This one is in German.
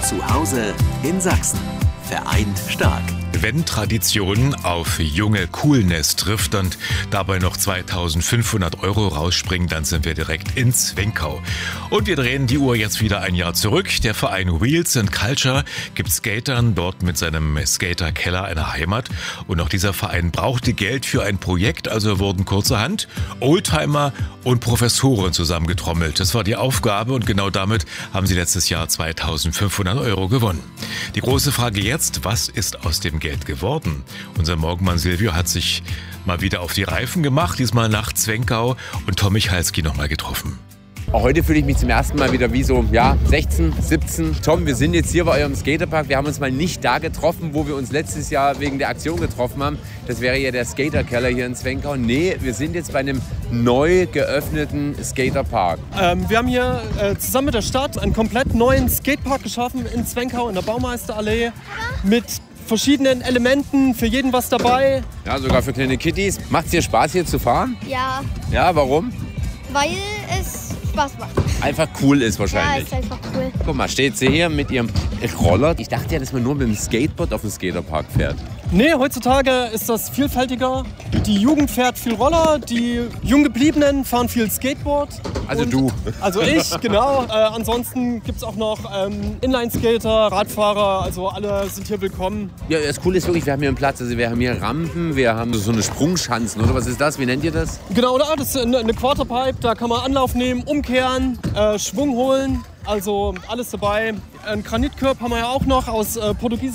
Zu Hause in Sachsen. Vereint stark. Wenn Tradition auf junge Coolness trifft und dabei noch 2.500 € rausspringen, dann sind wir direkt in Zwenkau. Und wir drehen die Uhr jetzt wieder ein Jahr zurück. Der Verein Wheels and Culture gibt Skatern dort mit seinem Skaterkeller eine Heimat. Und auch dieser Verein brauchte Geld für ein Projekt, also wurden kurzerhand Oldtimer und Professoren zusammengetrommelt. Das war die Aufgabe und genau damit haben sie letztes Jahr 2.500 € gewonnen. Die große Frage jetzt, was ist aus dem Geld geworden? Unser Morgenmann Silvio hat sich mal wieder auf die Reifen gemacht, diesmal nach Zwenkau und Tom Michalski nochmal getroffen. Auch heute fühle ich mich zum ersten Mal wieder wie so, 16, 17. Tom, wir sind jetzt hier bei eurem Skaterpark. Wir haben uns mal nicht da getroffen, wo wir uns letztes Jahr wegen der Aktion getroffen haben. Das wäre ja der Skaterkeller hier in Zwenkau. Nee, wir sind jetzt bei einem neu geöffneten Skaterpark. Wir haben hier zusammen mit der Stadt einen komplett neuen Skatepark geschaffen in Zwenkau in der Baumeisterallee mit verschiedenen Elementen, für jeden was dabei. Ja, sogar für kleine Kitties. Macht's dir Spaß hier zu fahren? Ja, Ja, warum? weil es Spaß macht. Einfach cool ist Ja, wahrscheinlich. ist einfach cool. Guck mal, steht sie hier mit ihrem Roller. Ich dachte ja, dass man nur mit dem Skateboard auf den Skaterpark fährt. Nee, heutzutage ist das vielfältiger. Die Jugend fährt viel Roller, die Junggebliebenen fahren viel Skateboard. Also Und- du. Also ich, genau. Ansonsten gibt es auch noch Inline-Skater, Radfahrer, also alle sind hier willkommen. Ja, das Coole ist wirklich, wir haben hier einen Platz. Also wir haben hier Rampen, wir haben so eine Sprungschanzen, oder was ist das? Wie nennt ihr das? Genau, das ist eine Quarterpipe, da kann man Anlauf nehmen, umkehren, Schwung holen, also alles dabei. Einen Granitkörb haben wir ja auch noch aus portugiesischer